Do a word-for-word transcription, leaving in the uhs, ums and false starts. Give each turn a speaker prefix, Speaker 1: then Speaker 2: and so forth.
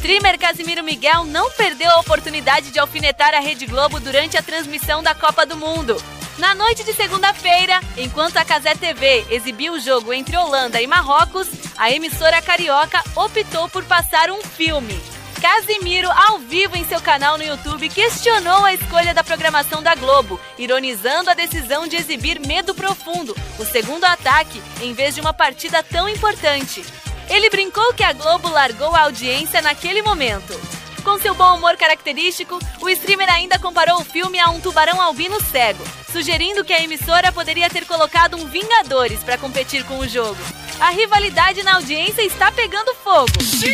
Speaker 1: streamer Casimiro Miguel não perdeu a oportunidade de alfinetar a Rede Globo durante a transmissão da Copa do Mundo. Na noite de segunda-feira, enquanto a Cazé T V exibiu o jogo entre Holanda e Marrocos, a emissora carioca optou por passar um filme. Casimiro, ao vivo em seu canal no YouTube, questionou a escolha da programação da Globo, ironizando a decisão de exibir Medo Profundo, o segundo ataque, em vez de uma partida tão importante. Ele brincou que a Globo largou a audiência naquele momento. Com seu bom humor característico, o streamer ainda comparou o filme a um tubarão albino cego, sugerindo que a emissora poderia ter colocado um Vingadores para competir com o jogo. A rivalidade na audiência está pegando fogo.